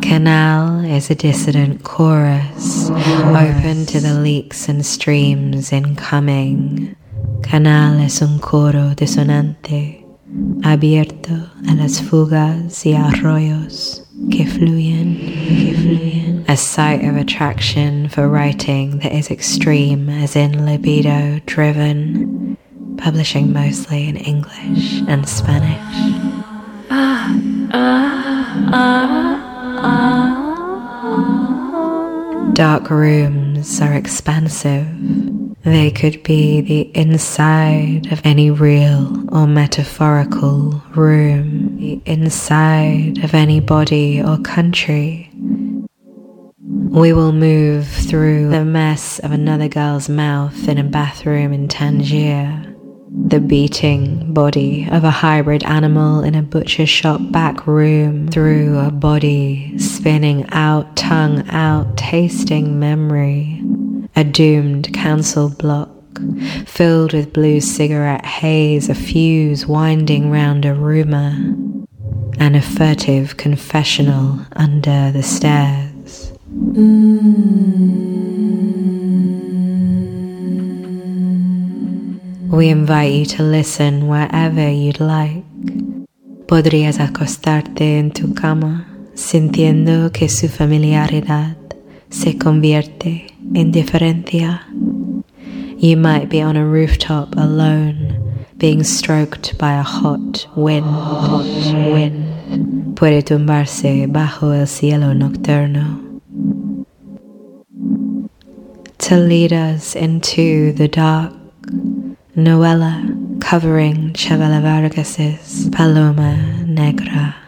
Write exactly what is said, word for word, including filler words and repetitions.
Canal is a dissident chorus, open to the leaks and streams incoming. Canal es un coro disonante, abierto a las fugas y arroyos que fluyen, que fluyen. A site of attraction for writing that is extreme, as in libido driven, publishing mostly in English and Spanish. Ah, ah, ah. Dark rooms are expansive. They could be the inside of any real or metaphorical room, the inside of any body or country. We will move through the mess of another girl's mouth in a bathroom in Tangier, the beating body of a hybrid animal in a butcher shop back room, through a body spinning out, tongue out, tasting memory, a doomed council block filled with blue cigarette haze, a fuse winding round a rumour, and a furtive confessional under the stairs. We invite you to listen wherever you'd like. Podrías acostarte en tu cama, sintiendo que su familiaridad se convierte en diferencia. You might be on a rooftop alone, being stroked by a hot wind. Hot wind. Puede tumbarse bajo el cielo nocturno. To lead us into the dark, Noella covering Chavela Vargas's Paloma Negra.